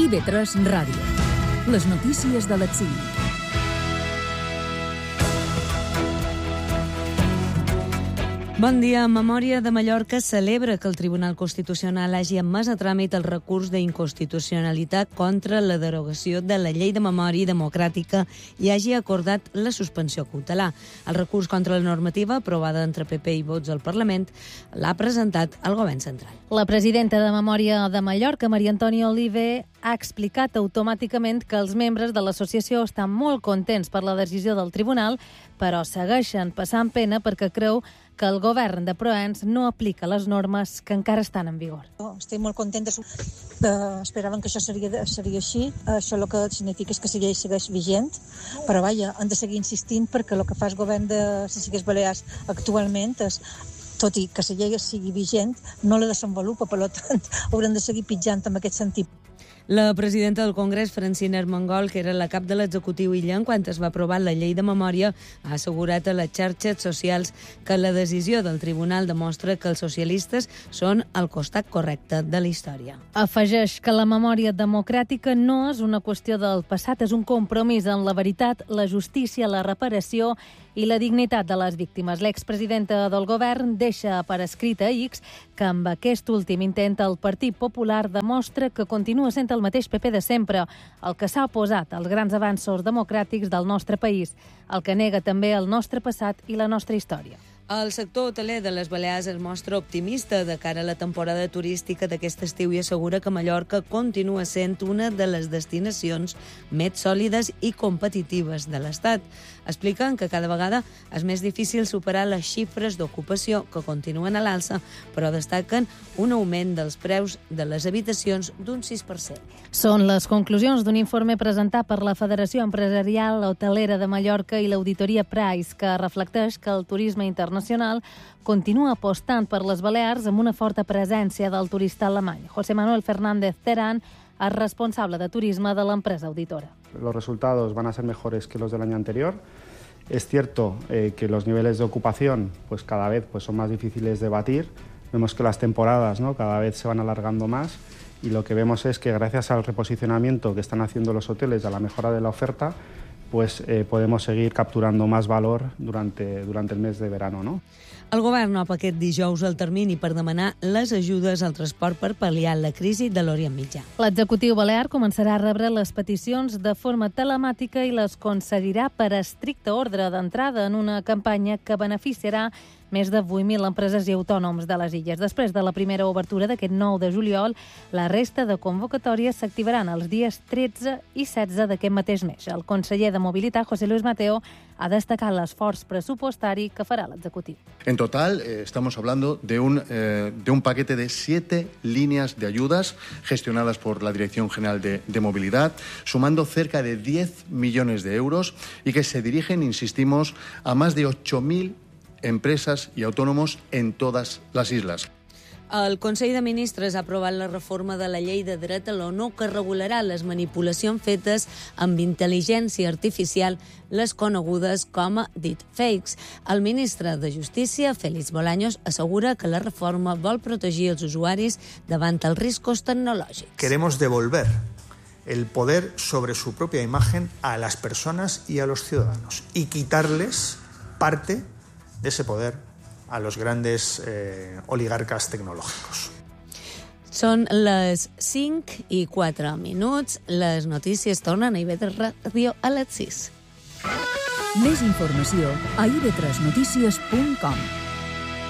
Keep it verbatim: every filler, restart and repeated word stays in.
I V tres Ràdio. Les notícies de les cinc. Bon dia. Memòria de Mallorca celebra que el Tribunal Constitucional hagi admès a tràmit el recurs d'inconstitucionalitat contra la derogació de la Llei de Memòria Democràtica i hagi acordat la suspensió cautelar. El recurs contra la normativa, aprovada entre P P i vots al Parlament, l'ha presentat el Govern Central. La presidenta de Memòria de Mallorca, Maria Antònia Oliver, ha explicat automàticament que els membres de l'associació estan molt contents per la decisió del tribunal, però segueixen passant pena perquè creu que el govern de Proens no aplica les normes que encara estan en vigor. Estic molt contenta. Esperaven que això seria, seria així. Això el que significa és que la llei segueix vigent, però vaja, han de seguir insistint perquè el que fa el govern de les Illes Balears actualment és, tot i que la llei sigui vigent, no la desenvolupa, per tant, hauran de seguir pitjant en aquest sentit. La presidenta del Congrés, Francina Armengol, que era la cap de l'executiu illenc quan es va aprovar la llei de memòria, ha assegurat a les xarxes socials que la decisió del tribunal demostra que els socialistes són al costat correcte de la història. Afegeix que la memòria democràtica no és una qüestió del passat, és un compromís en la veritat, la justícia, la reparació i la dignitat de les víctimes. L'expresidenta del govern deixa per escrit a X que amb aquest últim intent el Partit Popular demostra que continua sent el mateix P P de sempre, el que s'ha oposat als grans avanços democràtics del nostre país, el que nega també el nostre passat i la nostra història. El sector hoteler de les Balears es mostra optimista de cara a la temporada turística d'aquest estiu i assegura que Mallorca continua sent una de les destinacions més sòlides i competitives de l'Estat. Expliquen que cada vegada és més difícil superar les xifres d'ocupació que continuen a l'alça, però destaquen un augment dels preus de les habitacions d'un sis per cent. Són les conclusions d'un informe presentat per la Federació Empresarial Hotelera de Mallorca i l'auditoria Price, que reflecteix que el turisme internacional continua apostant per les Balears amb una forta presència del turista alemany. José Manuel Fernández Terán es responsable de turisme de l'empresa auditora. Los resultados van a ser mejores que los del año anterior. Es cierto eh, que los niveles de ocupación pues cada vez pues, son más difíciles de batir. Vemos que las temporadas, ¿no?, cada vez se van alargando más y lo que vemos es que gracias al reposicionamiento que están haciendo los hoteles, a la mejora de la oferta, pues eh, podemos seguir capturando más valor durante, durante el mes de verano, ¿no? El govern opa aquest dijous el termini per demanar les ajudes al transport per pal·liar la crisi de l'Orient Mitjà. L'executiu balear començarà a rebre les peticions de forma telemàtica i les concedirà per estricte ordre d'entrada en una campanya que beneficiarà més de vuit mil empreses i autònoms de les illes. Després de la primera obertura d'aquest nou de juliol, la resta de convocatòries s'activaran els dies tretze i setze d'aquest mateix mes. El conseller de Mobilitat, José Luis Mateo, ha destacat l'esforç pressupostari que farà l'executiu. En total, eh, estamos hablando de un, eh, de un paquete de siete líneas de ayudas gestionadas por la Dirección General de, de Movilidad, sumando cerca de diez millones de euros y que se dirigen, insistimos, a más de ocho mil empresas y autónomos en todas las islas. El Consell de Ministres ha aprovat la reforma de la llei de dret a l'ONU que regularà les manipulacions fetes amb intel·ligència artificial, les conegudes com a deepfakes. El ministre de Justícia, Félix Bolaños, assegura que la reforma vol protegir els usuaris davant els riscos tecnològics. Queremos devolver el poder sobre su propia imagen a las personas y a los ciudadanos y quitarles parte de ese poder a los grandes eh, oligarcas tecnológicos. Són les cinc i quatre minuts. Les notícies tornen a I V tres Ràdio a les sis. Més informació a i ve tres notícies punt com.